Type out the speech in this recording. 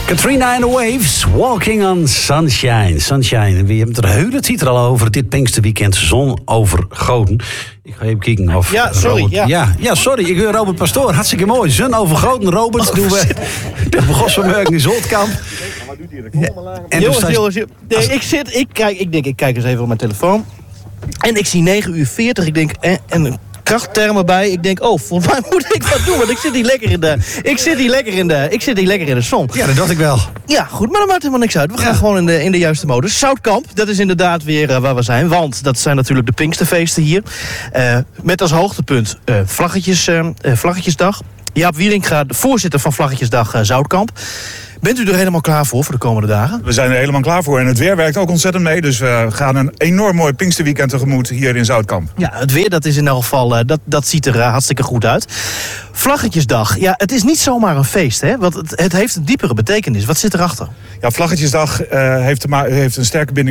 Katrina and the Waves, Walking on Sunshine. Sunshine, we hebben het er hele tijd al over. Dit Pinksterweekend, zon overgoten. Ik ga even kijken of... Ja, sorry. Robert, ja, sorry. Ik hoor Robert Pastoor. Hartstikke mooi. Zon overgoten, Robert. Doen we de begossvermerking in Zoltkamp. Jongens. Nee, ik kijk eens even op mijn telefoon. En ik zie 9:40. Ik denk, en een krachttermen bij. Ik denk, volgens mij moet ik wat doen. Want ik zit hier lekker in de zon. Ja, dat dacht ik wel. Ja, goed, maar dat maakt helemaal niks uit. We gaan gewoon in de juiste modus. Zoutkamp, dat is inderdaad weer waar we zijn. Want dat zijn natuurlijk de Pinksterfeesten hier. Met als hoogtepunt Vlaggetjesdag. Jaap Wieringa, de voorzitter van Vlaggetjesdag Zoutkamp. Bent u er helemaal klaar voor de komende dagen? We zijn er helemaal klaar voor en het weer werkt ook ontzettend mee. Dus we gaan een enorm mooi Pinksterweekend tegemoet hier in Zoutkamp. Ja, het weer dat is in elk geval, dat ziet er hartstikke goed uit. Vlaggetjesdag, ja, het is niet zomaar een feest, hè? Want het heeft een diepere betekenis. Wat zit erachter? Ja, Vlaggetjesdag heeft een sterke binding